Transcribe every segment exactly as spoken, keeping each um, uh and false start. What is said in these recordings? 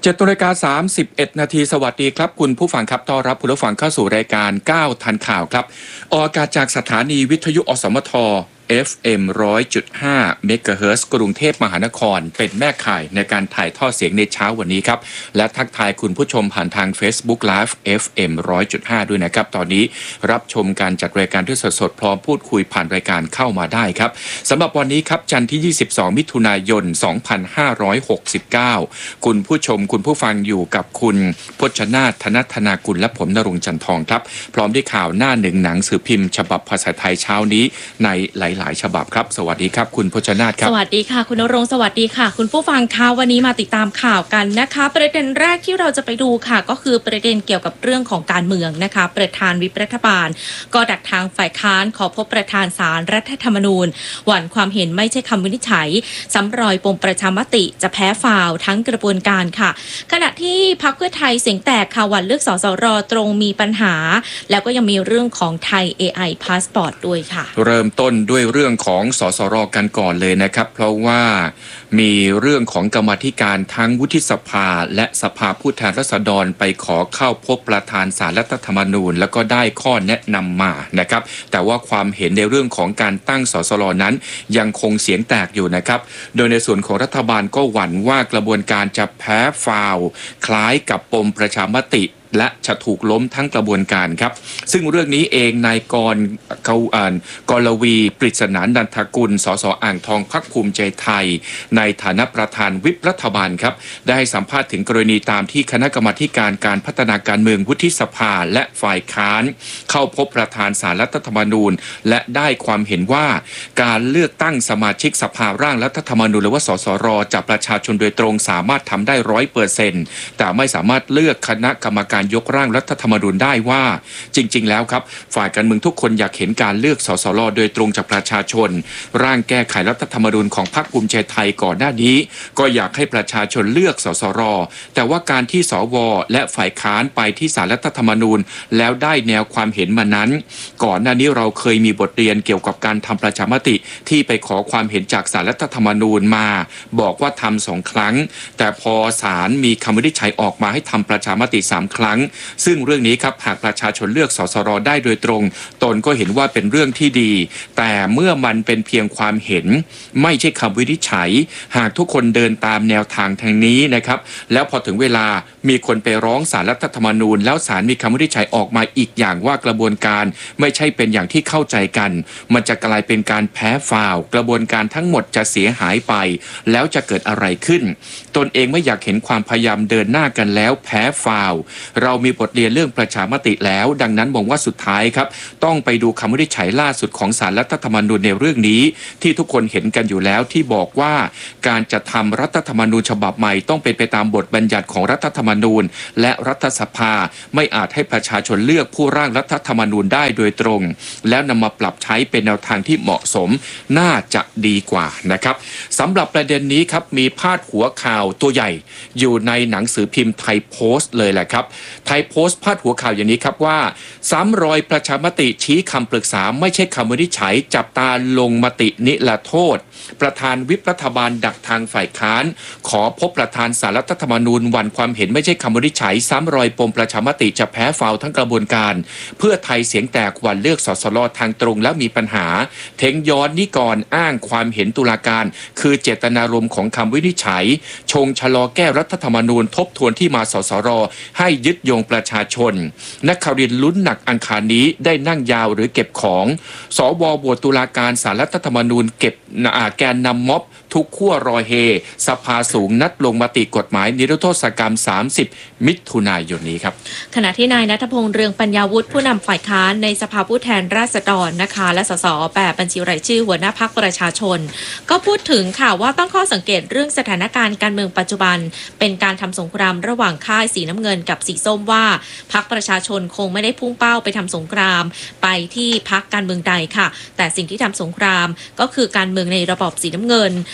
เจ็ดนาฬิกาสามสิบเอ็ดนาทีสวัสดีครับคุณผู้ฟังครับต้อนรับคุณผู้ฟังเข้าสู่รายการก้าวทันข่าวครับออกอากาศจากสถานีวิทยุอสมท เอฟ เอ็ม หนึ่งร้อยจุดห้า เมกะเฮิรตซ์กรุงเทพมหานครเป็นแม่ข่ายในการถ่ายทอดเสียงในเช้าวันนี้ครับและทักทายคุณผู้ชมผ่านทาง Facebook Live เอฟ เอ็ม หนึ่งร้อยจุดห้า ด้วยนะครับตอนนี้รับชมการจัดรายการที่สดๆพร้อมพูดคุยผ่านรายการเข้ามาได้ครับสำหรับวันนี้ครับจันทร์ที่ยี่สิบสองมิถุนายนสองพันห้าร้อยหกสิบเก้าคุณผู้ชมคุณผู้ฟังอยู่กับคุณพจนาถ ธนธนากุลและผมณรงค์จันทองครับพร้อมด้วยข่าวหน้าหนึ่งหนังสือพิมพ์ฉบับภาษาไทยเช้านี้ในหลายๆฉบับครับสวัสดีครับคุณพจนาถครับสวัสดีค่ะคุณณรงค์สวัสดีค่ะคุณผู้ฟังคะวันนี้มาติดตามข่าวกันนะคะประเด็นแรกที่เราจะไปดูค่ะก็คือประเด็นเกี่ยวกับเรื่องของการเมืองนะคะประธานวิปรัฐบาลก็ดักทางฝ่ายค้านขอพบประธานศาลรัฐธรรมนูญหวั่นความเห็นไม่ใช่คำวินิจฉัยซ้ำรอยปมประชามติจะแพ้ฟาวทั้งกระบวนการค่ะขณะที่พรรคเพื่อไทยเสียงแตกค่ะหวั่นเลือกสสรตรงมีปัญหาแล้วก็ยังมีเรื่องของไทย เอ ไอ Passport ด้วยค่ะเริ่มต้นด้วยเรื่องของสสรกันก่อนเลยนะครับเพราะว่ามีเรื่องของกรรมาธิการทั้งวุฒิสภาและสภาผู้แทนราษฎรไปขอเข้าพบประธานศาลรัฐธรรมนูญแล้วก็ได้ข้อแนะนำมานะครับแต่ว่าความเห็นในเรื่องของการตั้งสสรนั้นยังคงเสียงแตกอยู่นะครับโดยในส่วนของรัฐบาลก็หวั่นว่ากระบวนการจะแพ้ฟาวคล้ายกับปมประชามติและจะถูกล้มทั้งกระบวนการครับซึ่งเรื่องนี้เองนายกรเขาอ่านกรวีปริศนานันทกุลสสอ่างทองพรรคภูมิใจไทยในฐานะประธานวิปรัฐบาลครับได้ให้สัมภาษณ์ถึงกรณีตามที่คณะกรรมาการการพัฒนาการเมืองวุฒิสภาและฝ่ายค้านเข้าพบประธานศาลรัฐธรรมนูญและได้ความเห็นว่าการเลือกตั้งสมาชิกสภาร่างรัฐธรรมนูญหรือว่าสสรจากประชาชนโดยตรงสามารถทำได้ร้อยเปอร์เซ็นต์แต่ไม่สามารถเลือกคณะกรรมการยกร่างรัฐธรรมนูญได้ว่าจริงๆแล้วครับฝ่ายการเมืองทุกคนอยากเห็นการเลือกสสรโดยตรงจากประชาชนร่างแก้ไขรัฐธรรมนูญของพรรคภูมิใจไทยก่อนหน้านี้ก็อยากให้ประชาชนเลือกสสรแต่ว่าการที่สวและฝ่ายค้านไปที่ศาลรัฐธรรมนูญแล้วได้แนวความเห็นมานั้นก่อนหน้านี้เราเคยมีบทเรียนเกี่ยวกับการทำประชามติที่ไปขอความเห็นจากศาลรัฐธรรมนูญมาบอกว่าทำสองครั้งแต่พอศาลมีคำวินิจฉัยออกมาให้ทำประชามติสามครั้งซึ่งเรื่องนี้ครับหากประชาชนเลือกสสรได้โดยตรงตนก็เห็นว่าเป็นเรื่องที่ดีแต่เมื่อมันเป็นเพียงความเห็นไม่ใช่คำวินิจฉัยหากทุกคนเดินตามแนวทางทางนี้นะครับแล้วพอถึงเวลามีคนไปร้องศาลรัฐธรรมนูญแล้วศาลมีคำวินิจฉัยออกมาอีกอย่างว่ากระบวนการไม่ใช่เป็นอย่างที่เข้าใจกันมันจะกลายเป็นการแพ้ฟาวกระบวนการทั้งหมดจะเสียหายไปแล้วจะเกิดอะไรขึ้นตนเองไม่อยากเห็นความพยายามเดินหน้ากันแล้วแพ้ฟาวเรามีบทเรียนเรื่องประชามติแล้วดังนั้นมองว่าสุดท้ายครับต้องไปดูคำวินิจฉัยล่าสุดของศาลรัฐธรรมนูญในเรื่องนี้ที่ทุกคนเห็นกันอยู่แล้วที่บอกว่าการจะทำรัฐธรรมนูญฉบับใหม่ต้องเป็นไปตามบทบัญญัติของรัฐธรรมนูญและรัฐสภาไม่อาจให้ประชาชนเลือกผู้ร่างรัฐธรรมนูญได้โดยตรงแล้วนำมาปรับใช้เป็นแนวทางที่เหมาะสมน่าจะดีกว่านะครับสำหรับประเด็นนี้ครับมีพาดหัวข่าวตัวใหญ่อยู่ในหนังสือพิมพ์ไทยโพสต์เลยแหละครับไทยโพสต์พาดหัวข่าวอย่างนี้ครับว่าซ้ำรอยประชามติชี้คำปรึกษาไม่ใช่คำวินิจฉัยจับตาลงมตินิรโทษประธานวิปรัฐบาลดักทางฝ่ายค้านขอพบประธานศาลรัฐธรรมนูญวันความเห็นไม่ใช่คำวินิจฉัยซ้ำรอยปมประชามติจะแพ้ฟาวทั้งกระบวนการเพื่อไทยเสียงแตกวันเลือกสสรทางตรงแล้วมีปัญหาเทงย้อนนิกรอ้างความเห็นตุลาการคือเจตนารมณ์ของคำวินิจฉัยชงชะลอแก้รัฐธรรมนูญทบทวนที่มาสสรให้ยึดโยงประชาชนนักข่าวเรียนลุ้นหนักอังคารนี้ได้นั่งยาวหรือเก็บของสวบวตุลาการศาลรัฐธรรมนูญเก็บแกนนำม็อบทุกขั้วรอเฮสภาสูงนัดลงมติกฎหมายนิรโทษกรรมสามสิบมิถุนายนนี้ครับขณะที่นายณัฐพงษ์เรืองปัญญาวุฒิผู้นำฝ่ายค้านในสภาผู้แทนราษฎรนะคะและสสแบบบัญชีรายชื่อหัวหน้าพรรคประชาชนก็พูดถึงค่ะว่าตั้งข้อสังเกตเรื่องสถานการณ์การเมืองปัจจุบันเป็นการทำสงครามระหว่างค่ายสีน้ำเงินกับสีส้มว่าพรรคประชาชนคงไม่ได้พุ่งเป้าไปทำสงครามไปที่พรรคการเมืองใดค่ะแต่สิ่งที่ทำสงครามก็คือการเมืองในระบอบสีน้ำเงิน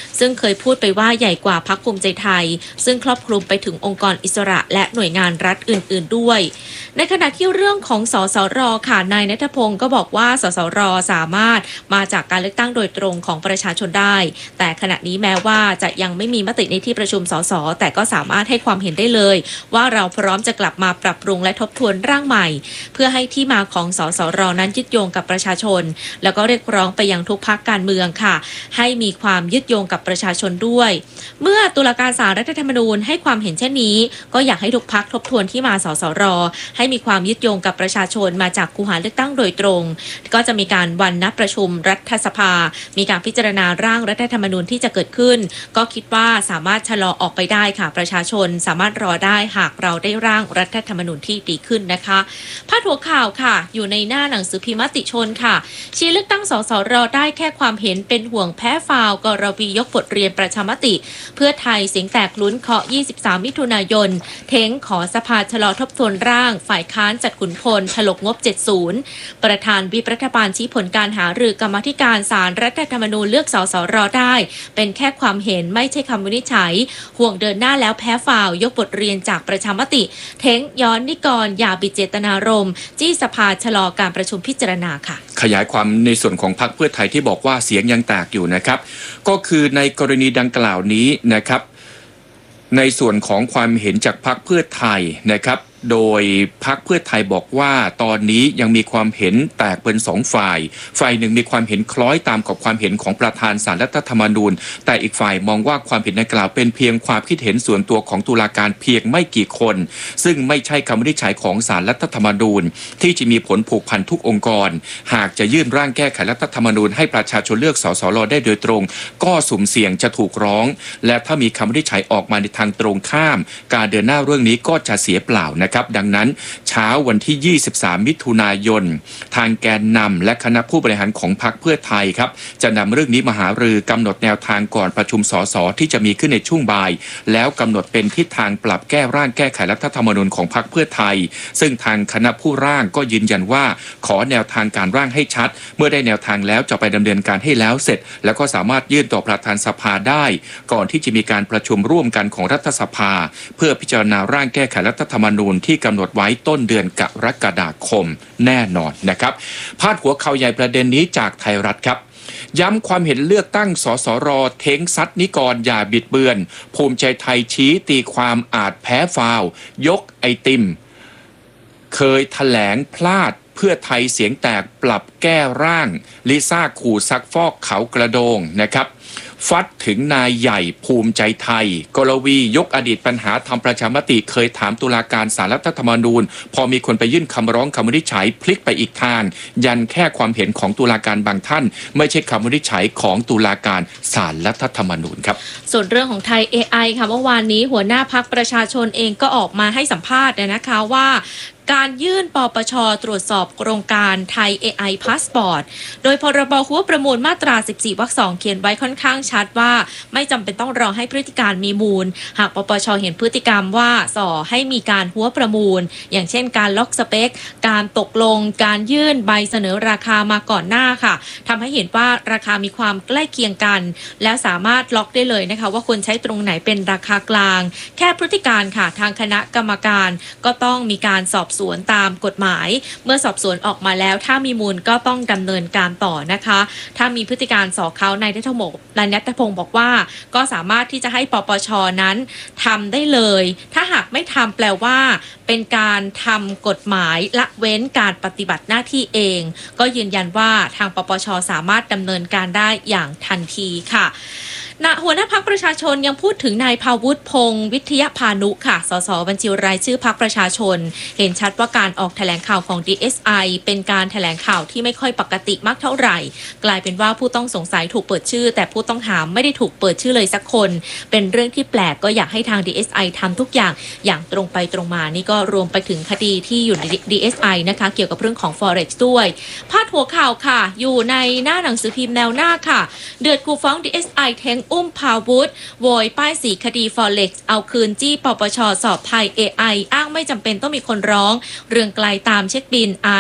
ซึ่งเคยพูดไปว่าใหญ่กว่าพรรคภูมิใจไทยซึ่งครอบคลุมไปถึงองค์กรอิสระและหน่วยงานรัฐอื่นๆด้วยในขณะที่เรื่องของสสรค่ะนายณัฐพงศ์ก็บอกว่าสสรสามารถมาจากการเลือกตั้งโดยตรงของประชาชนได้แต่ขณะนี้แม้ว่าจะยังไม่มีมติในที่ประชุมสสแต่ก็สามารถให้ความเห็นได้เลยว่าเราพร้อมจะกลับมาปรับปรุงและทบทวนร่างใหม่เพื่อให้ที่มาของสสรนั้นยึดโยงกับประชาชนแล้วก็เรียกร้องไปยังทุกพรรคการเมืองค่ะให้มีความยึดโยงกับประชาชนด้วยเมื่อตุลาการศาลรัฐธรรมนูญให้ความเห็นเช่นนี้ก็อยากให้ทุกพรรคทบทวนที่มาสสรให้มีความยึดโยงกับประชาชนมาจากคูหาเลือกตั้งโดยตรงก็จะมีการวันนัดประชุมรัฐสภามีการพิจารณาร่างรัฐธรรมนูญที่จะเกิดขึ้นก็คิดว่าสามารถชะลอออกไปได้ค่ะประชาชนสามารถรอได้หากเราได้ร่างรัฐธรรมนูญที่ดีขึ้นนะคะพาดหัวข่าวค่ะอยู่ในหน้าหนังสือพิมพ์มติชนค่ะชี้เลือกตั้งสสรได้แค่ความเห็นเป็นห่วงแพ้ฟาวกรวียกบทเรียนประชามติเพื่อไทยเสียงแตกลุ้นเคาะยี่สิบสามมิถุนายนเท้งขอสภาชะลอทบทวนร่างฝ่ายค้านจัดขุนพลถลกงบเจ็ดสิบประธานวิปรัฐบาลชี้ผลการหารือกรรมาธิการศาลรัฐธรรมนูญเลือกสสรได้เป็นแค่ความเห็นไม่ใช่คำวินิจฉัยห่วงเดินหน้าแล้วแพ้ฟาวยกบทเรียนจากประชามติเท้งย้อนนิกรอย่าบิดเจตนารมณ์จี้สภาชะลอการประชุมพิจารณาค่ะขยายความในส่วนของพรรคเพื่อไทยที่บอกว่าเสียงยังแตกอยู่นะครับก็คือในกรณีดังกล่าวนี้นะครับในส่วนของความเห็นจากพรรคเพื่อไทยนะครับโดยพรรคเพื่อไทยบอกว่าตอนนี้ยังมีความเห็นแตกเป็นสองฝ่ายฝ่ายหนึ่งมีความเห็นคล้อยตามกับความเห็นของประธานศาลรัฐธรรมนูญแต่อีกฝ่ายมองว่าความเห็นดังกล่าวเป็นเพียงความคิดเห็นส่วนตัวของตุลาการเพียงไม่กี่คนซึ่งไม่ใช่คำวินิจฉัยของศาลรัฐธรรมนูญที่จะมีผลผูกพันทุกองค์กรหากจะยื่นร่างแก้ไขรัฐธรรมนูญให้ประชาชนเลือกสสรได้โดยตรงก็สุ่มเสี่ยงจะถูกร้องและถ้ามีคำวินิจฉัยออกมาในทางตรงข้ามการเดินหน้าเรื่องนี้ก็จะเสียเปล่านะครับดังนั้นเช้าวันที่ยี่สิบสามมิถุนายนทางแกนนำและคณะผู้บริหารของพรรคเพื่อไทยครับจะนำเรื่องนี้มาหารือกำหนดแนวทางก่อนประชุมสสที่จะมีขึ้นในช่วงบ่ายแล้วกำหนดเป็นทิศทางปรับแก้ร่างแก้ไขรัฐธรรมนูญของพรรคเพื่อไทยซึ่งทางคณะผู้ร่างก็ยืนยันว่าขอแนวทางการร่างให้ชัดเมื่อได้แนวทางแล้วจะไปดำเนินการให้แล้วเสร็จแล้วก็สามารถยื่นต่อประธานสภาได้ก่อนที่จะมีการประชุมร่วมกันของรัฐสภาเพื่อพิจารณาร่างแก้ไขรัฐธรรมนูญที่กำหนดไว้ต้นเดือนกรกฎาคมแน่นอนนะครับพาดหัวข่าวใหญ่ประเด็นนี้จากไทยรัฐครับย้ำความเห็นเลือกตั้งสสรเท้งซัดนิกรอย่าบิดเบือนภูมิใจไทยชี้ตีความอาจแพ้ฟาวยกไอติมเคยแถลงพลาดเพื่อไทยเสียงแตกปรับแก้ร่างลิซ่าขู่ซักฟอกเขากระโดงนะครับฟัดถึงนายใหญ่ภูมิใจไทยกรวียกอดีตปัญหาทำประชามติเคยถามตุลาการศาลรัฐธรรมนูญพอมีคนไปยื่นคำร้องคำวินิจฉัยพลิกไปอีกทางยันแค่ความเห็นของตุลาการบางท่านไม่ใช่คำวินิจฉัยของตุลาการศาลรัฐธรรมนูญครับส่วนเรื่องของไทย เอ ไอ ค่ะเมื่อวานนี้หัวหน้าพรรคประชาชนเองก็ออกมาให้สัมภาษณ์นะคะว่าการยื่นปปช.ตรวจสอบโครงการไทย เอ ไอ Passport โดยพรบหัวประมูลมาตราสิบสี่วรรคสองเขียนไว้ค่อนข้างชัดว่าไม่จำเป็นต้องรอให้พฤติการมีมูลหากปปช.เห็นพฤติกรรมว่าส่อให้มีการหัวประมูลอย่างเช่นการล็อกสเปคการตกลงการยื่นใบเสนอราคามาก่อนหน้าค่ะทำให้เห็นว่าราคามีความใกล้เคียงกันและสามารถล็อกได้เลยนะคะว่าควรใช้ตรงไหนเป็นราคากลางแค่พฤติการค่ะทางคณะกรรมการก็ต้องมีการสอบสวนตามกฎหมายเมื่อสอบสวนออกมาแล้วถ้ามีมูลก็ต้องดำเนินการต่อนะคะถ้ามีพฤติการส่อเขานายณัฐพงศ์นายณัฐพงศ์บอกว่าก็สามารถที่จะให้ปปช.นั้นทำได้เลยถ้าหากไม่ทำแปลว่าเป็นการทำกฎหมายละเว้นการปฏิบัติหน้าที่เองก็ยืนยันว่าทางปปช.สามารถดำเนินการได้อย่างทันทีค่ะหัวหน้าพรรคประชาชนยังพูดถึงนายภาวุฒิพงศ์วิทยาพานุค่ะสสบัญชีรายชื่อพรรคประชาชนเห็นชัดว่าการออกแถลงข่าวของ ดี เอส ไอ เป็นการแถลงข่าวที่ไม่ค่อยปกติมากเท่าไหร่กลายเป็นว่าผู้ต้องสงสัยถูกเปิดชื่อแต่ผู้ต้องหาไม่ได้ถูกเปิดชื่อเลยสักคนเป็นเรื่องที่แปลกก็อยากให้ทาง ดี เอส ไอ ทำทุกอย่างอย่างตรงไปตรงมานี่ก็รวมไปถึงคดีที่อยู่ใน ดี เอส ไอ นะคะเกี่ยวกับเรื่องของ Forex ด้วยพาดหัวข่าวค่ะอยู่ในหน้าหนังสือพิมพ์แนวหน้าค่ะเดือดกูฟ้อง ดี เอส ไอ เท้งอุ้มภาวุฒิโวยป้ายสีคดี Forex เอาคืนจี้ปปช.สอบไทย เอ ไอ อ้างไม่จำเป็นต้องมีคนร้องเรื่องไกลตามเช็คบินไอซ์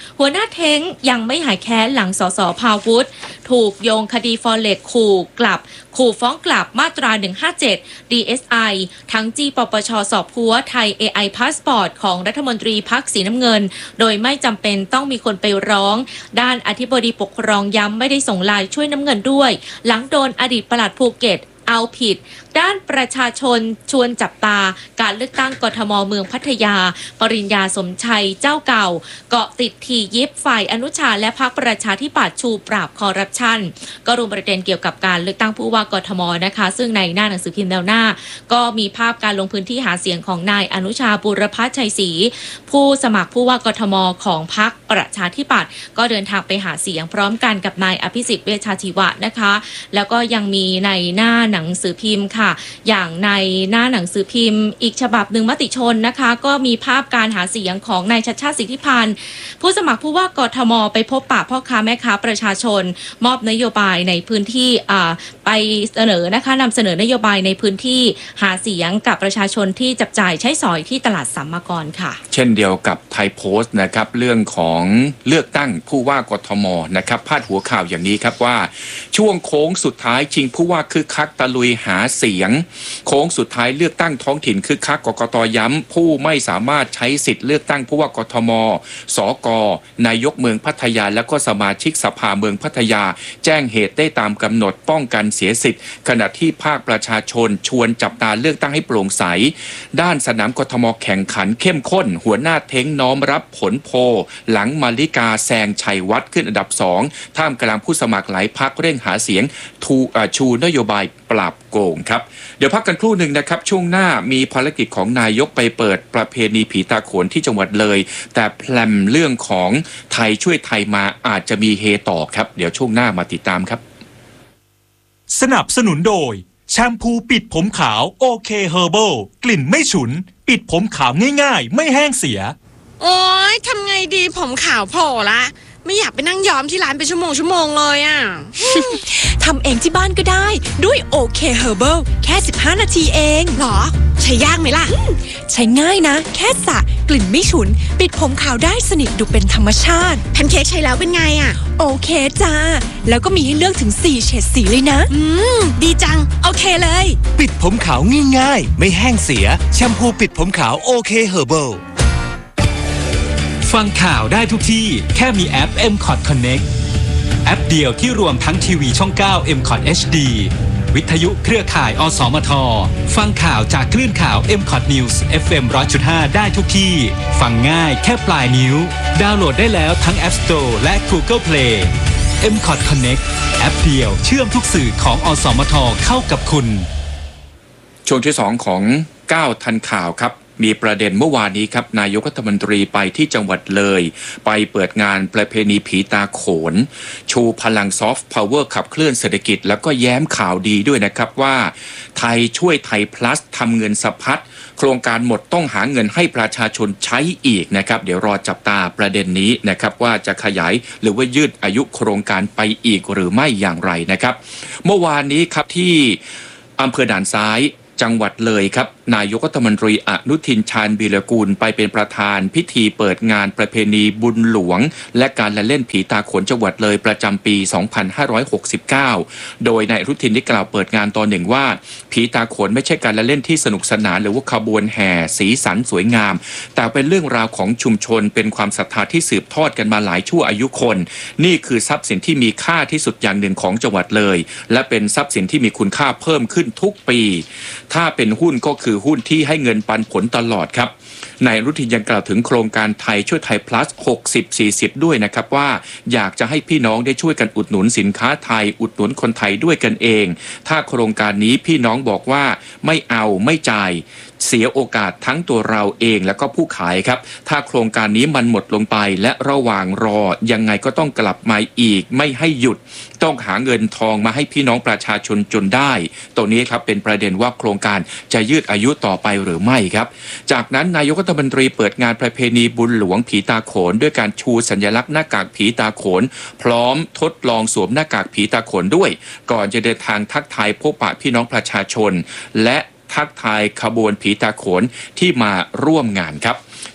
หัวหน้าเท้งยังไม่หายแค้นหลังสสภาวุฒิถูกโยงคดีฟอเร็กขู่กลับขู่ฟ้องกลับมาตราหนึ่งห้าเจ็ด ดี เอส ไอ ทั้งจี้ปปชสอบหัวไทย เอ ไอ Passport ของรัฐมนตรีพรรคสีน้ำเงินโดยไม่จำเป็นต้องมีคนไปร้องด้านอธิบดีปกครองย้ำไม่ได้ส่งไลน์ช่วยน้ำเงินด้วยหลังโดนอดีตปลัดภูเก็ตเอาผิดด้านประชาชนชวนจับตาการเลือกตั้งกทมเมืองพัทยาปริญญาสมชัยเจ้าเก่าเกาะติดทียิบฝ่ายอนุชาและพรรคประชาธิปัตย์ชูปราบคอร์รัปชันก็รวมประเด็นเกี่ยวกับการเลือกตั้งผู้ว่ากทมนะคะซึ่งในหน้าหนังสือพิมพ์แนวหน้าก็มีภาพการลงพื้นที่หาเสียงของนายอนุชาบุรพัชชัยศรีผู้สมัครผู้ว่ากทมของพรรคประชาธิปัตย์ก็เดินทางไปหาเสียงพร้อมกันกับนายอภิสิทธิ์เวชชาชีวะนะคะแล้วก็ยังมีในหน้าหนังสือพิมพ์ค่ะอย่างในหน้าหนังสือพิมพ์อีกฉบับหนึ่งมติชนนะคะก็มีภาพการหาเสียงของนายชัชชาติสิทธิพันธ์ผู้สมัครผู้ว่ากทมไปพบปะพ่อค้าแม่ค้าประชาชนมอบนโยบายในพื้นที่ไปเสนอนะคะนำเสนอนโยบายในพื้นที่หาเสียงกับประชาชนที่จับจ่ายใช้สอยที่ตลาดสัมมากรค่ะเช่นเดียวกับไทยโพสต์นะครับเรื่องของเลือกตั้งผู้ว่ากทมนะครับพาดหัวข่าวอย่างนี้ครับว่าช่วงโค้งสุดท้ายชิงผู้ว่าคึกคักตะลุยหาเสียงโค้งสุดท้ายเลือกตั้งท้องถิ่นคึกคักกกต.ย้ำผู้ไม่สามารถใช้สิทธิ์เลือกตั้งผู้ว่ากทมสกนายกเมืองพัทยาและก็สมาชิกสภาเมืองพัทยาแจ้งเหตุได้ตามกำหนดป้องกันเสียสิทธิ์ขณะที่ภาคประชาชนชวนจับตาเลือกตั้งให้โปร่งใสด้านสนามกทมแข่งขันเข้มข้นหัวหน้าเท้งน้อมรับผลโพลหลังมาริกาแซงชัยวัฒน์ขึ้นอันดับสองท่ามกลางผู้สมัครหลายพรรคเร่งหาเสียงชูนโยบายปราบโกงครับเดี๋ยวพักกันครู่หนึ่งนะครับช่วงหน้ามีภารกิจของนายกไปเปิดประเพณีผีตาโขนที่จังหวัดเลยแต่แพลมเรื่องของไทยช่วยไทยมาอาจจะมีเฮต่อครับเดี๋ยวช่วงหน้ามาติดตามครับสนับสนุนโดยแชมพูปิดผมขาวโอเคเฮอร์เบิลกลิ่นไม่ฉุนปิดผมขาวง่ายๆไม่แห้งเสียโอ๊ยทำไงดีผมขาวโผล่ละไม่อยากไปนั่งย้อมที่ร้านเป็นชั่วโมงชั่วโมงเลยอ่ะทำเองที่บ้านก็ได้ด้วยโอเคเฮอร์เบิลแค่สิบห้านาทีเองหรอใช้ยากไหมล่ะใช้ง่ายนะแค่สระกลิ่นไม่ฉุนปิดผมขาวได้สนิทดูเป็นธรรมชาติแพนเค้กใช้แล้วเป็นไงอ่ะโอเคจ้าแล้วก็มีให้เลือกถึงสี่เฉดสีเลยนะอืมดีจังโอเคเลยปิดผมขาวง่ายๆไม่แห้งเสียแชมพูปิดผมขาวโอเคเฮอร์เบิลฟังข่าวได้ทุกที่แค่มีแอป เอ็ม คอท Connect แอปเดียวที่รวมทั้งทีวีช่อง เก้า เอ็ม คอท เอช ดี วิทยุเครือข่าย อสมท ฟังข่าวจากคลื่นข่าว เอ็ม คอท News เอฟ เอ็ม หนึ่งร้อยจุดห้า ได้ทุกที่ฟังง่ายแค่ปลายนิ้วดาวน์โหลดได้แล้วทั้ง App Store และ Google Play เอ็ม คอท Connect แอปเดียวเชื่อมทุกสื่อของอสมทเข้ากับคุณช่วงที่สองของเก้าทันข่าวครับมีประเด็นเมื่อวานนี้ครับนายกรัฐมนตรีไปที่จังหวัดเลยไปเปิดงานประเพณีผีตาโขนชูพลังซอฟต์พาวเวอร์ขับเคลื่อนเศรษฐกิจแล้วก็แย้มข่าวดีด้วยนะครับว่าไทยช่วยไทย plus ทำเงินสะพัดโครงการหมดต้องหาเงินให้ประชาชนใช้อีกนะครับเดี๋ยวรอจับตาประเด็นนี้นะครับว่าจะขยายหรือว่ายืดอายุโครงการไปอีกหรือไม่อย่างไรนะครับเมื่อวานนี้ครับที่อำเภอด่านซ้ายจังหวัดเลยครับนายกรัฐมนตรีอนุทินชาญวีรกูลไปเป็นประธานพิธีเปิดงานประเพณีบุญหลวงและการละเล่นผีตาโขนจังหวัดเลยประจำปี สองพันห้าร้อยหกสิบเก้า โดยนายอนุทินได้กล่าวเปิดงานตอนหนึ่งว่าผีตาโขนไม่ใช่การละเล่นที่สนุกสนานหรือว่าขบวนแห่สีสันสวยงามแต่เป็นเรื่องราวของชุมชนเป็นความศรัทธาที่สืบทอดกันมาหลายชั่วอายุคนนี่คือทรัพย์สินที่มีค่าที่สุดอย่างหนึ่งของจังหวัดเลยและเป็นทรัพย์สินที่มีคุณค่าเพิ่มขึ้นทุกปีถ้าเป็นหุ้นก็คือหุ้นที่ให้เงินปันผลตลอดครับนายอนุทินยังกล่าวถึงโครงการไทยช่วยไทย plus หกสิบ สี่สิบ ด้วยนะครับว่าอยากจะให้พี่น้องได้ช่วยกันอุดหนุนสินค้าไทยอุดหนุนคนไทยด้วยกันเองถ้าโครงการนี้พี่น้องบอกว่าไม่เอาไม่จ่ายเสียโอกาสทั้งตัวเราเองและก็ผู้ขายครับถ้าโครงการนี้มันหมดลงไปและระหว่างรอยังไงก็ต้องกลับมาอีกไม่ให้หยุดต้องหาเงินทองมาให้พี่น้องประชาชนจนได้ตรงนี้ครับเป็นประเด็นว่าโครงการจะยืดอายุต่อไปหรือไม่ครับจากนั้นนายกรัฐมนตรีเปิดงานประเพณีบุญหลวงผีตาโขนด้วยการชูสัญลักษณ์หน้ากากผีตาโขนพร้อมทดลองสวมหน้ากากผีตาโขนด้วยก่อนจะเดินทางทักทายพบปะพี่น้องประชาชนและทักทายขบวนผีตาโขนที่มาร่วมงานครับ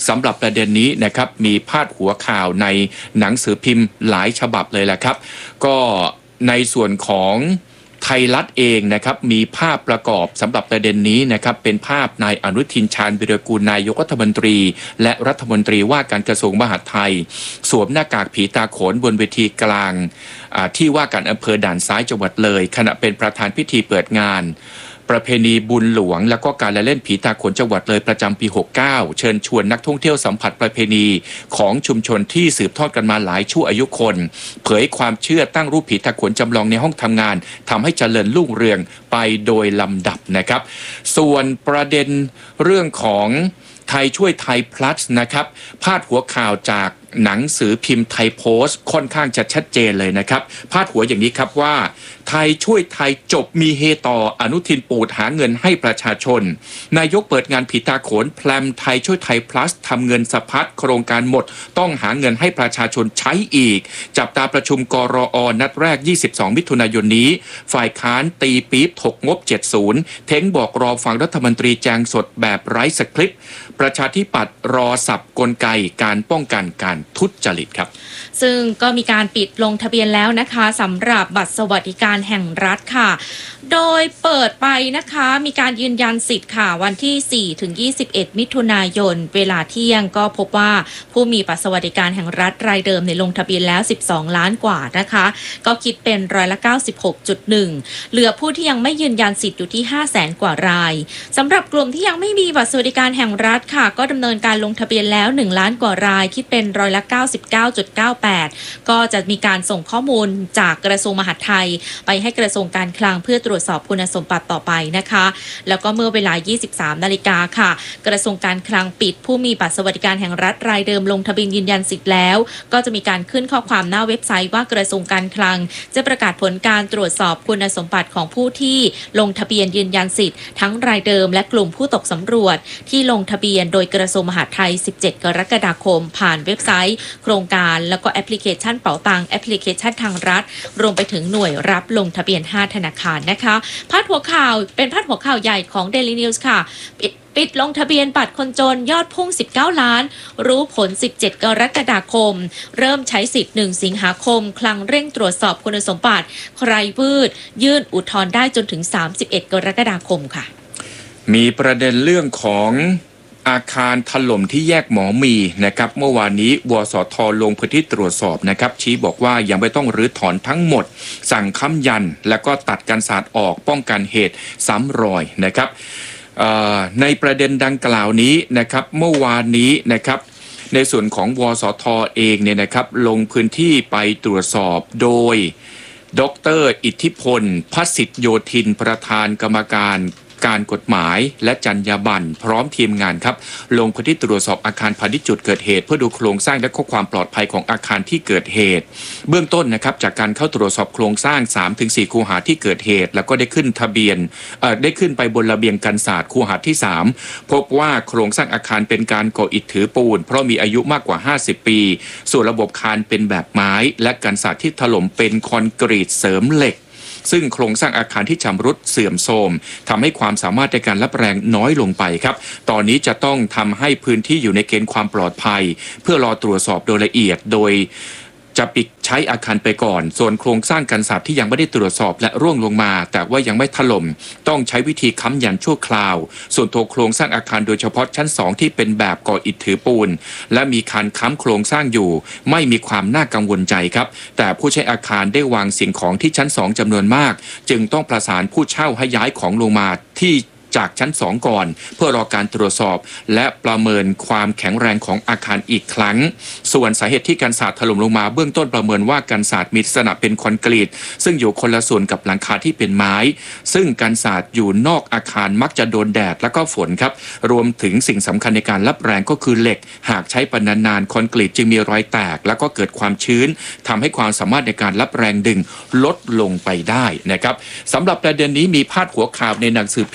สำหรับประเด็นนี้นะครับมีพาดหัวข่าวในหนังสือพิมพ์หลายฉบับเลยแหละครับก็ในส่วนของไทยรัฐเองนะครับมีภาพประกอบสำหรับประเด็นนี้นะครับเป็นภาพนายอนุทินชาญวิรากูลนายกรัฐมนตรีและรัฐมนตรีว่าการกระทรวงมหาดไทยสวมหน้ากากผีตาโขนบนเวทีกลางที่ว่าการอำเภอด่านซ้ายจังหวัดเลยขณะเป็นประธานพิธีเปิดงานประเพณีบุญหลวงและก็การละเล่นผีตาโขนจังหวัดเลยประจำปีหกสิบเก้าเชิญชวนนักท่องเที่ยวสัมผัสประเพณีของชุมชนที่สืบทอดกันมาหลายชั่วอายุคนเผยความเชื่อตั้งรูปผีตาโขนจำลองในห้องทำงานทำให้เจริญรุ่งเรืองไปโดยลำดับนะครับส่วนประเด็นเรื่องของไทยช่วยไทย plus นะครับพาดหัวข่าวจากหนังสือพิมพ์ไทยโพสต์ค่อนข้างจะชัดเจนเลยนะครับพาดหัวอย่างนี้ครับว่าไทยช่วยไทยจบมีเฮต่ออนุทินปูดหาเงินให้ประชาชนนายกเปิดงานผีตาโขนแพลมไทยช่วยไทย plus ทำเงินสะพัดโครงการหมดต้องหาเงินให้ประชาชนใช้อีกจับตาประชุมกรอนัดแรกยี่สิบสองมิถุนายนนี้ฝ่ายค้านตีปี๊บถกงบเจ็ดสิบเท้งบอกรอฟังรัฐมนตรีแจงสดแบบไร้สคริปต์ประชาธิปัตย์รอสับกลไกการป้องกันการทุจริตครับซึ่งก็มีการปิดลงทะเบียนแล้วนะคะสำหรับบัตรสวัสดิการแห่งรัฐค่ะโดยเปิดไปนะคะมีการยืนยันสิทธิ์ค่ะวันที่สี่ถึงยี่สิบเอ็ดมิถุนายนเวลาเที่ยงก็พบว่าผู้มีบัตรสวัสดิการแห่งรัฐรายเดิมในลงทะเบียนแล้วสิบสองล้านกว่านะคะก็คิดเป็นร้อยละ เก้าสิบหกจุดหนึ่ง เหลือผู้ที่ยังไม่ยืนยันสิทธิ์อยู่ที่ห้าแสนกว่ารายสำหรับกลุ่มที่ยังไม่มีบัตรสวัสดิการแห่งรัฐค่ะก็ดำเนินการลงทะเบียนแล้วหนึ่งล้านกว่ารายคิดเป็นร้อยละ เก้าสิบเก้าจุดเก้าแปด ก็จะมีการส่งข้อมูลจากกระทรวงมหาดไทยไปให้กระทรวงการคลังเพื่อตรวจสอบคุณสมบัติต่อไปนะคะแล้วก็เมื่อเวลา ยี่สิบสามนาฬิกาค่ะกระทรวงการคลังปิดผู้มีบัตรสวัสดิการแห่งรัฐรายเดิมลงทะเบียนยืนยันสิทธิ์แล้วก็จะมีการขึ้นข้อความหน้าเว็บไซต์ว่ากระทรวงการคลังจะประกาศผลการตรวจสอบคุณสมบัติของผู้ที่ลงทะเบียนยืนยันสิทธิ์ทั้งรายเดิมและกลุ่มผู้ตกสำรวจที่ลงทะเบียนโดยกระทรวงมหาดไทยสิบเจ็ดกรกฎาคมผ่านเว็บไซต์โครงการแล้วก็แอปพลิเคชันเป๋าตังแอปพลิเคชันทางรัฐรวมไปถึงหน่วยรับลงทะเบียนห้าธนาคารนะคะพาดหัวข่าวเป็นพาดหัวข่าวใหญ่ของ Daily News ค่ะปิดปิดลงทะเบียนบัตรคนจนยอดพุ่งสิบเก้าล้านรู้ผลสิบเจ็ดกรกฎาคมเริ่มใช้สิทธิ์หนึ่งสิงหาคมคลังเร่งตรวจสอบคุณสมบัติใครวืดยื่นอุทธรณ์ได้จนถึงสามสิบเอ็ดกรกฎาคมค่ะมีประเด็นเรื่องของอาคารถล่มที่แยกหมอมีนะครับเมื่อวานนี้วสทลงพื้นที่ตรวจสอบนะครับชี้บอกว่ายังไม่ต้องรื้อถอนทั้งหมดสั่งค้ำยันแล้วก็ตัดกันศาสตร์ออกป้องกันเหตุซ้ำรอยนะครับในประเด็นดังกล่าวนี้นะครับเมื่อวานนี้นะครับในส่วนของวสทเองเนี่ยนะครับลงพื้นที่ไปตรวจสอบโดยดร.อิทธิพลพสิทธิโยธินประธานกรรมการการกฎหมายและจรรยาบรรณพร้อมทีมงานครับลงพื้นที่ตรวจสอบอาคารพาณิชย์จุดเกิดเหตุเพื่อดูโครงสร้างและข้อความปลอดภัยของอาคารที่เกิดเหตุเบื้องต้นนะครับจากการเข้าตรวจสอบโครงสร้าง สามถึงสี่ คูหาที่เกิดเหตุแล้วก็ได้ขึ้นทะเบียนเอ่อได้ขึ้นไปบนระเบียงกันศาสตร์คูหาที่สามพบว่าโครงสร้างอาคารเป็นการก่ออิฐถือปูนเพราะมีอายุมากกว่าห้าสิบปีส่วนระบบคานเป็นแบบไม้และกันศาสตร์ที่ถล่มเป็นคอนกรีตเสริมเหล็กซึ่งโครงสร้างอาคารที่ชำรุดเสื่อมโทรมทำให้ความสามารถในการรับแรงน้อยลงไปครับตอนนี้จะต้องทำให้พื้นที่อยู่ในเกณฑ์ความปลอดภัยเพื่อรอตรวจสอบโดยละเอียดโดยจะปิดใช้อาคารไปก่อนส่วนโครงสร้างกันศาสตร์ที่ยังไม่ได้ตรวจสอบและร่วงลงมาแต่ว่ายังไม่ถล่มต้องใช้วิธีค้ำยันชั่วคราวส่วนตัวโครงสร้างอาคารโดยเฉพาะชั้นสองที่เป็นแบบก่ออิฐถือปูนและมีคานค้ำโครงสร้างอยู่ไม่มีความน่ากังวลใจครับแต่ผู้ใช้อาคารได้วางสิ่งของที่ชั้นสองจำนวนมากจึงต้องประสานผู้เช่าให้ย้ายของลงมาที่จากชั้นสองก่อนเพื่อรอการตรวจสอบและประเมินความแข็งแรงของอาคารอีกครั้งส่วนสาเหตุที่กันศาสตร์ถล่มลงมาเบื้องต้นประเมินว่ากันศาสตร์มีลักษณะเป็นคอนกรีตซึ่งอยู่คนละส่วนกับหลังคาที่เป็นไม้ซึ่งกันศาสตร์อยู่นอกอาคารมักจะโดนแดดและก็ฝนครับรวมถึงสิ่งสำคัญในการรับแรงก็คือเหล็กหากใช้ไปนานๆคอนกรีตจึงมีรอยแตกแล้วก็เกิดความชื้นทำให้ความสามารถในการรับแรงดึงลดลงไปได้นะครับสำหรับประเด็นนี้มีพาดหัวข่าวในหนังสือพิมพ์ข่าว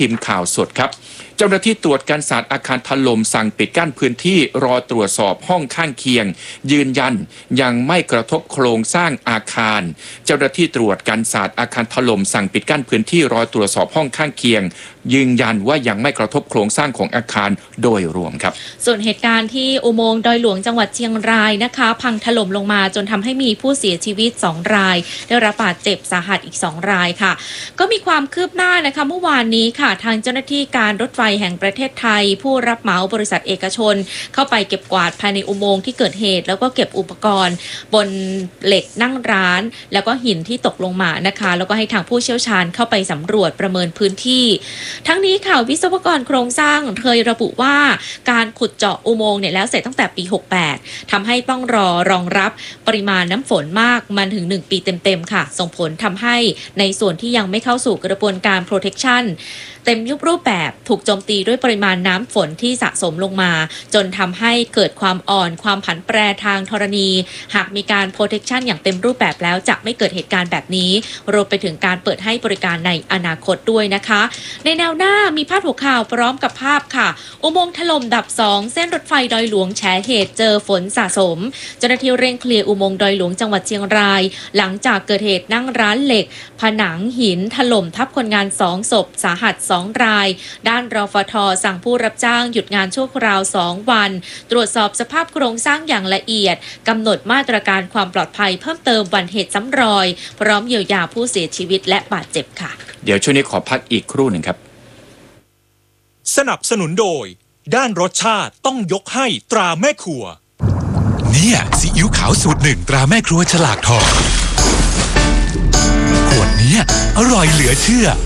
สดครับเจ้าหน้าที่ตรวจการศาสตร์อาคารถล่มสั่งปิดกั้นพื้นที่รอตรวจสอบห้องข้างเคียงยืนยันยังไม่กระทบโครงสร้างอาคารเจ้าหน้าที่ตรวจการศาสตร์อาคารถล่มสั่งปิดกั้นพื้นที่รอตรวจสอบห้องข้างเคียงยืนยันว่ายังไม่กระทบโครงสร้างของอาคารโดยรวมครับส่วนเหตุการณ์ที่อุโมงค์ดอยหลวงจังหวัดเชียงรายนะคะพังถล่มลงมาจนทำให้มีผู้เสียชีวิตสองรายได้รับบาดเจ็บสาหัสอีกสองรายค่ะก็มีความคืบหน้านะคะเมื่อวานนี้ค่ะทางเจ้าหน้าที่การรถไฟแห่งประเทศไทยผู้รับเหมาบริษัทเอกชนเข้าไปเก็บกวาดภายในอุโมงค์ที่เกิดเหตุแล้วก็เก็บอุปกรณ์บนเหล็กนั่งร้านแล้วก็หินที่ตกลงมานะคะแล้วก็ให้ทางผู้เชี่ยวชาญเข้าไปสำรวจประเมินพื้นที่ทั้งนี้ค่ะวิศวกรโครงสร้างเคยระบุว่าการขุดเจาะอุโมงค์เนี่ยแล้วเสร็จตั้งแต่ปีหกสิบแปดทำให้ต้องรอรองรับปริมาณน้ำฝนมากมันถึงหนึ่งปีเต็มๆค่ะส่งผลทำให้ในส่วนที่ยังไม่เข้าสู่กระบวนการ protectionเต็มรูปแบบถูกโจมตีด้วยปริมาณน้ำฝนที่สะสมลงมาจนทำให้เกิดความอ่อนความผันแปรทางธรณีหากมีการ protection อย่างเต็มรูปแบบแล้วจะไม่เกิดเหตุการณ์แบบนี้รวมไปถึงการเปิดให้บริการในอนาคตด้วยนะคะในแนวหน้ามีพาดหัวข่าวพร้อมกับภาพค่ะอุโมงค์ถล่มดับสองเส้นรถไฟดอยหลวงแฉเหตุเจอฝนสะสมเจ้าหน้าที่เร่งเคลียร์อุโมงค์ดอยหลวงจังหวัดเชียงรายหลังจากเกิดเหตุนั่งร้านเหล็กผนังหินถล่มทับคนงานสองศพสาหัสสองรายด้านรฟท.สั่งผู้รับจ้างหยุดงานชั่วคราวสองวันตรวจสอบสภาพโครงสร้างอย่างละเอียดกำหนดมาตรการความปลอดภัยเพิ่มเติมวันเหตุซ้ำรอยพร้อมเยียวยาผู้เสียชีวิตและบาดเจ็บค่ะเดี๋ยวช่วงนี้ขอพักอีกครู่หนึ่งครับสนับสนุนโดยด้านรสชาติต้องยกให้ตราแม่ครัวเนี่ยซีอิ๊วขาวสูตรหนึ่งตราแม่ครัวฉลากทองขวดนี้อร่อยเหลือเชื่อ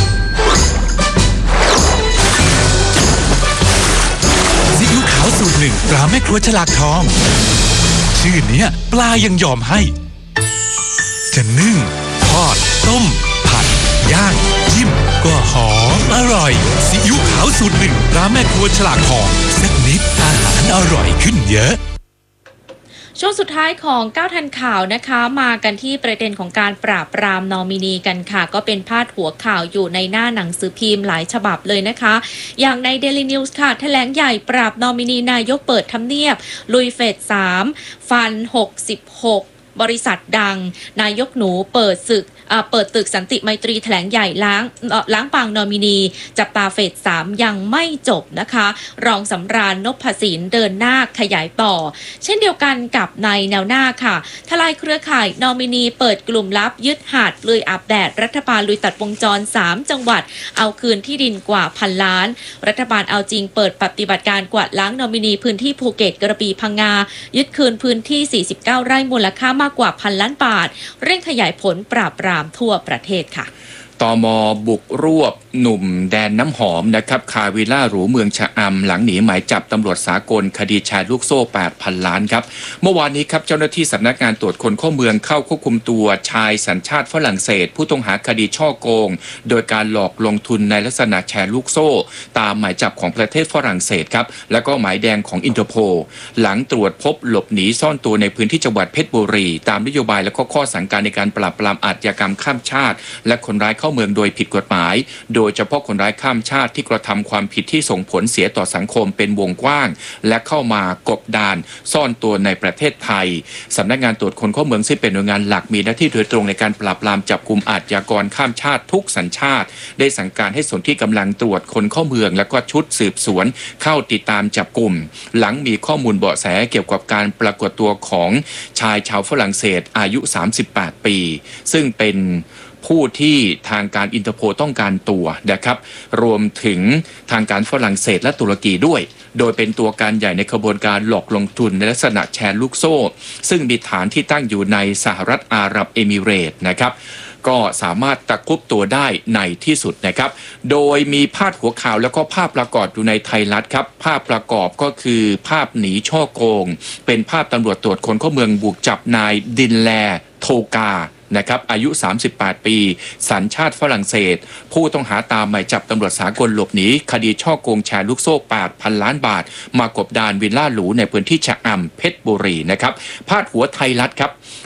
ซีอิ๊วขาวสูตรหนึ่งตราแม่ครัวฉลากทองชื่อเนี้ยปลายังยอมให้จะนึ่งทอดต้มผัดย่างจิ้มก็หอมอร่อยซีอิ๊วขาวสูตรหนึ่งตราแม่ครัวฉลากทองสักนิดอาหารอร่อยขึ้นเยอะช่วงสุดท้ายของเก้าทันข่าวนะคะมากันที่ประเด็นของการปราบปรามนอมินีกันค่ะก็เป็นพาดหัวข่าวอยู่ในหน้าหนังสือพิมพ์หลายฉบับเลยนะคะอย่างใน Daily News ค่ะแถลงใหญ่ปราบนอมินีนายกเปิดทำเนียบลุยเฟสสามฟันหกสิบหกบริษัทดังนายกหนูเปิดศึกเปิดตึกสันติไมตรีแถลงใหญ่ล้างล้างปางนอมินีจับตาเฟสสามยังไม่จบนะคะรองสำราญนพสินเดินหน้าขยายต่อเช่นเดียวกันกับในแนวหน้าค่ะทลายเครือข่ายนอมินีเปิดกลุ่มลับยึดหาดเลยอาบแดดรัฐบาลลุยตัดวงจรสามจังหวัดเอาคืนที่ดินกว่าพันล้านรัฐบาลเอาจริงเปิดปฏิบัติการกวาดล้างนอมินีพื้นที่ภูเก็ตกระบี่พังงายึดคืนพื้นที่สี่สิบเก้าไร่มูลค่ามากกว่าพันล้านบาทเร่งขยายผลปราบปรามทั่วประเทศค่ะตม.บุกรวบหนุ่มแดนน้ำหอมนะครับคาวิลล่าหรูเมืองชะอำหลังหนีหมายจับตำรวจสากลคดีแชร์ลูกโซ่ แปดพัน ล้านครับเมื่อวานนี้ครับเจ้าหน้าที่สำนักงานตรวจคนเข้าเมืองเข้าควบคุมตัวชายสัญชาติฝรั่งเศสผู้ต้องหาคดีช่อโกงโดยการหลอกลงทุนในลักษณะแชร์ลูกโซ่ตามหมายจับของประเทศฝรั่งเศสครับแล้วก็หมายแดงของอินเตอร์โพลหลังตรวจพบหลบหนีซ่อนตัวในพื้นที่จังหวัดเพชรบุรีตามนโยบายและข้อสั่งการในการปราบปรามอาชญากรรมข้ามชาติและคนร้ายเข้าเมืองโดยผิดกฎหมายโดยเฉพาะคนร้ายข้ามชาติที่กระทำความผิดที่ส่งผลเสียต่อสังคมเป็นวงกว้างและเข้ามากบดานซ่อนตัวในประเทศไทยสำนักงานตรวจคนเข้าเมืองซึ่งเป็นหน่วยงานหลักมีหน้าที่โดยตรงในการปราบปรามจับกุมอาชญากรข้ามชาติทุกสัญชาติได้สั่งการให้ส่วนที่กำลังตรวจคนเข้าเมืองและก็ชุดสืบสวนเข้าติดตามจับกุมหลังมีข้อมูลเบาะแสเกี่ยวกับการปรากฏตัวของชายชาวฝรั่งเศสอายุสามสิบแปดปีซึ่งเป็นผู้ที่ทางการอินเตอร์โพลต้องการตัวนะครับรวมถึงทางการฝรั่งเศสและตุรกีด้วยโดยเป็นตัวการใหญ่ในขบวนการหลอกลงทุนในลักษณะแชร์ลูกโซ่ซึ่งมีฐานที่ตั้งอยู่ในสหรัฐอาหรับเอมิเรตส์นะครับก็สามารถตะคุบตัวได้ในที่สุดนะครับโดยมีพาดหัวข่าวแล้วก็ภาพประกอบอยู่ในไทยรัฐครับภาพประกอบก็คือภาพหนีช่อโกงเป็นภาพตำรวจตรวจคนเข้าเมืองบุกจับนายดินแลโทกานะครับอายุสามสิบแปดปีสัญชาติฝรั่งเศสผู้ต้องหาตามหมายจับตำรวจสากลหลบหนีคดีช่อโกงแชร์ลูกโซ่ แปดพัน ล้านบาทมากบดานวิลล่าหรูในพื้นที่ชะอำเพชรบุรีนะครับพาดหัวไทยรัฐครับ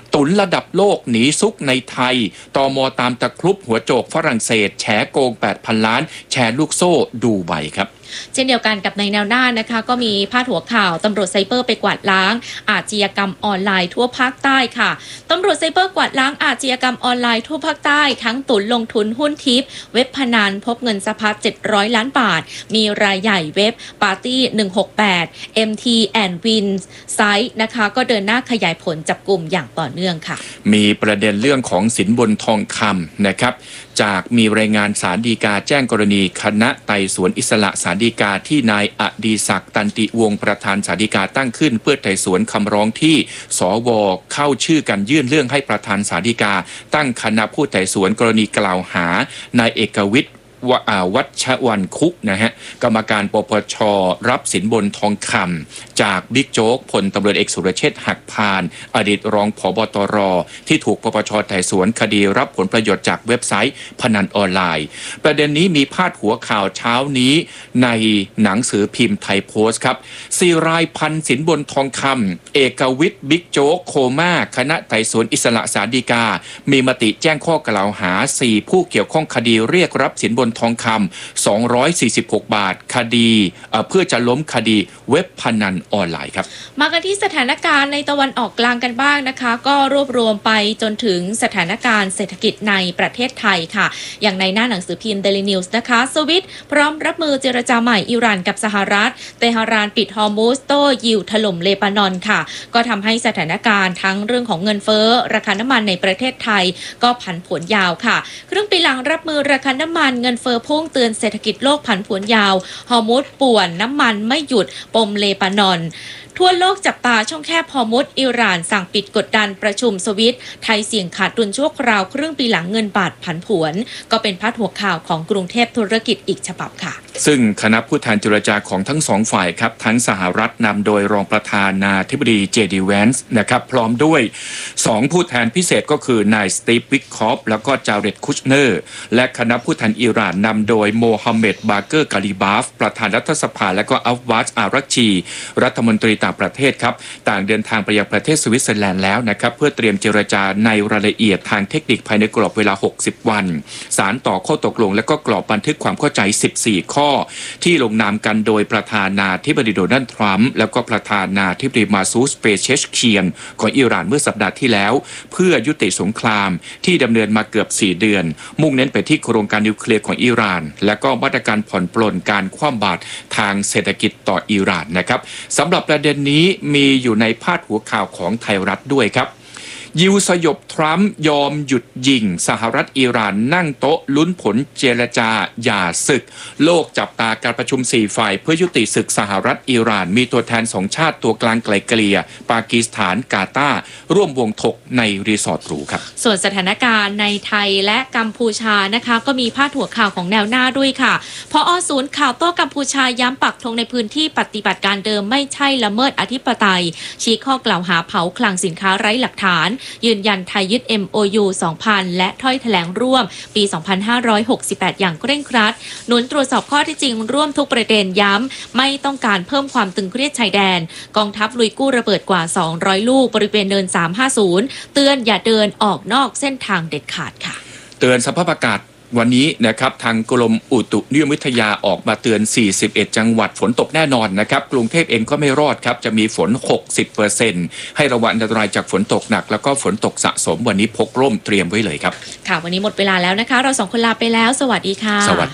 ตุนระดับโลกหนีซุกในไทยตม.ตามตะครุบหัวโจกฝรั่งเศสแฉโกง แปดพัน ล้านแชร์ลูกโซ่ดูไบครับเช่นเดียวกันกับในแนวหน้านะคะก็มีพาดหัวข่าวตำรวจไซเบอร์ไปกวาดล้างอาชญากรรมออนไลน์ทั่วภาคใต้ค่ะตำรวจไซเบอร์กวาดล้างอาชญากรรมออนไลน์ทั่วภาคใต้ทั้งตุนลงทุนหุ้นทิปเว็บพนันพบเงินสะพัดเจ็ดร้อยล้านบาทมีรายใหญ่เว็บ Party หนึ่งหกแปด เอ็ม ที and Win ไซต์นะคะก็เดินหน้าขยายผลจับกลุ่มอย่างต่อเนื่องค่ะมีประเด็นเรื่องของสินบนทองคำนะครับจากมีรายงานศาลฎีกาแจ้งกรณีคณะไต่สวนอิสระศาลฎีกาที่นายอดีศักดิ์ตันติวงศ์ประธานศาลฎีกาตั้งขึ้นเพื่อไต่สวนคำร้องที่สวเข้าชื่อกันยื่นเรื่องให้ประธานศาลฎีกาตั้งคณะผู้ไต่สวนกรณีกล่าวหานายเอกวิทย์วัชวันคุกนะฮะกรรมการปปชรับสินบนทองคำจากบิ๊กโจ๊กพลตำรวจเอกสุรเชษฐ์หักพานอดีตรองผบตรที่ถูกปปชไต่สวนคดีรับผลประโยชน์จากเว็บไซต์พนันออนไลน์ประเด็นนี้มีพาดหัวข่าวเช้านี้ในหนังสือพิมพ์ไทยโพสต์ครับสี่รายพันสินบนทองคำเอกวิทย์บิ๊กโจ๊กโคม่าคณะไต่สวนอิสระศาลฎีกามีมติแจ้งข้อกล่าวหาสี่ผู้เกี่ยวข้องคดีเรียกรับสินบนทองคำสองร้อยสี่สิบหกบาทคดีเอ่อเพื่อจะล้มคดีเว็บพนันออนไลน์ครับมากันที่สถานการณ์ในตะวันออกกลางกันบ้างนะคะก็รวบรวมไปจนถึงสถานการณ์เศรษฐกิจในประเทศไทยค่ะอย่างในหน้าหนังสือพิมพ์ Daily News นะคะสวิตพร้อมรับมือเจรจาใหม่อิหร่านกับสหรัฐเตหะรานปิดฮอร์มุซโต้ยิวถล่มเลบานอนค่ะก็ทำให้สถานการณ์ทั้งเรื่องของเงินเฟ้อราคาน้ำมันในประเทศไทยก็ผันผวนยาวค่ะครึ่งปีหลังรับมือราคาน้ำมันเงินเฟ้อพุ่งเตือนเศรษฐกิจโลกผันผวนยาวฮอร์มุซป่วนน้ำมันไม่หยุดปมเลบานอนทั่วโลกจับตาช่องแคบฮอร์มุซอิหร่านสั่งปิดกดดันประชุมสวิตไทยเสี่ยงขาดดุลชั่วคราวครึ่งปีหลังเงินบาทผันผวนก็เป็นพาดหัวข่าวของกรุงเทพธุรกิจอีกฉบับค่ะซึ่งคณะผู้แทนเจรจาของทั้งสองฝ่ายครับทั้งสหรัฐนำโดยรองประธานาธิบดีเจดีแวนส์นะครับพร้อมด้วยสองผู้แทนพิเศษก็คือนายสตีฟวิกคอฟแล้วก็จาเรดคุชเนอร์และคณะผู้แทนอิหร่านนำโดยโมฮัมเหม็ดบาเกอร์กาลิบาฟประธานรัฐสภาและก็อัฟวัชอารักชีรัฐมนตรีต่างประเทศครับต่างเดินทางไปยังประเทศสวิตเซอร์แลนด์แล้วนะครับเพื่อเตรียมเจรจาในรายละเอียดทางเทคนิคภายในกรอบเวลาหกสิบวันสารต่อข้อตกลงและก็กรอบบันทึกความเข้าใจสิบสี่ข้อที่ลงนามกันโดยประธานาธิบดีโดนัลด์ทรัมป์แล้วก็ประธานาธิบดีมาซูสเปเชชเคียนของอิหร่านเมื่อสัปดาห์ที่แล้วเพื่อยุติสงครามที่ดำเนินมาเกือบสี่เดือนมุ่งเน้นไปที่โครงการนิวเคลียร์ของอิหร่านและก็มาตรการผ่อนปลนการคว่ำบาตรทางเศรษฐกิจต่ออิหร่านนะครับสำหรับประเด็นนี้มีอยู่ในพาดหัวข่าวของไทยรัฐด้วยครับยิวสยบทรัมป์ยอมหยุดยิงสหรัฐอิหร่านนั่งโต๊ะลุ้นผลเจรจาอย่าศึกโลกจับตาการประชุมสี่ฝ่ายเพื่อยุติศึกสหรัฐอิหร่านมีตัวแทนสองชาติตัวกลางไกลเกลี่ยปากีสถานกาตาร์ร่วมวงถกในรีสอร์ทหรูครับส่วนสถานการณ์ในไทยและกัมพูชานะคะก็มีพาดหัวข่าวของแนวหน้าด้วยค่ะพอศูนย์ข่าวโต้กัมพูชาย้ำปักธงในพื้นที่ปฏิบัติการเดิมไม่ใช่ละเมิดอธิปไตยชี้ข้อกล่าวหาเผาคลังสินค้าไร้หลักฐานยืนยันไทยยึด เอ็ม โอ ยู สองพัน และถ้อยแถลงร่วมปี สองพันห้าร้อยหกสิบแปด อย่างเคร่งครัดหนุนตรวจสอบข้อที่จริงร่วมทุกประเด็นย้ำไม่ต้องการเพิ่มความตึงเครียดชายแดนกองทัพลุยกู้ระเบิดกว่าสองร้อยลูกบริเวณเนินสามห้าศูนย์เตือนอย่าเดินออกนอกเส้นทางเด็ดขาดค่ะเตือนสภาพอากาศวันนี้นะครับทางกรมอุตุนิยมวิทยาออกมาเตือนสี่สิบเอ็ดจังหวัดฝนตกแน่นอนนะครับกรุงเทพเองก็ไม่รอดครับจะมีฝน หกสิบเปอร์เซ็นต์ ให้ระวังอันตรายจากฝนตกหนักแล้วก็ฝนตกสะสมวันนี้พกร่มเตรียมไว้เลยครับค่ะวันนี้หมดเวลาแล้วนะคะเราสองคนลาไปแล้วสวัสดีค่ะ